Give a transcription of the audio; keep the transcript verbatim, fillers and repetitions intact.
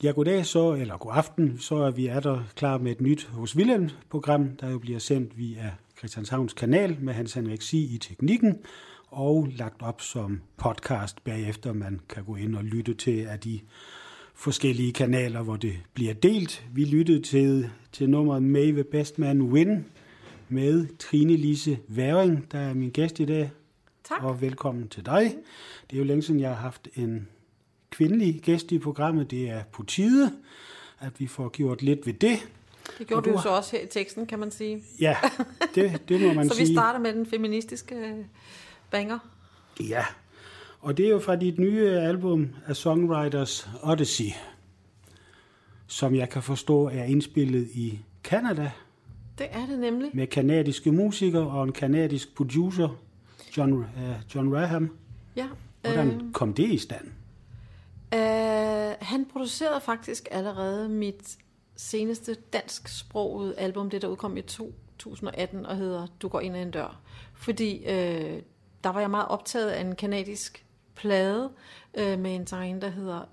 Ja, goddag så, eller god aften, så er vi er der klar med et nyt hos Wilhelm-program, der jo bliver sendt via Christianshavns kanal med Hans Henrik Sig i teknikken, og lagt op som podcast bagefter, man kan gå ind og lytte til af de forskellige kanaler, hvor det bliver delt. Vi lyttede til, til nummeret May the Best Man Win med Trine Lise Væring, der er min gæst i dag. Tak. Og velkommen til dig. Det er jo længe siden, jeg har haft en kvindelig gæst i programmet. Det er på tide, at vi får gjort lidt ved det. Det gjorde du jo så også her i teksten, kan man sige. Ja, det, det må man så sige. Så vi starter med den feministiske banger. Ja, og det er jo fra dit nye album A Songwriters Odyssey, som jeg kan forstå er indspillet i Canada. Det er det nemlig. Med kanadiske musikere og en kanadisk producer, John, uh, John Raham. Ja. Hvordan øh, kom det i stand? Øh, han producerede faktisk allerede mit seneste dansksprogede album, det der udkom i to tusind og atten og hedder Du går ind ad en dør. Fordi øh, der var jeg meget optaget af en kanadisk plade øh, med en sangerinde, der hedder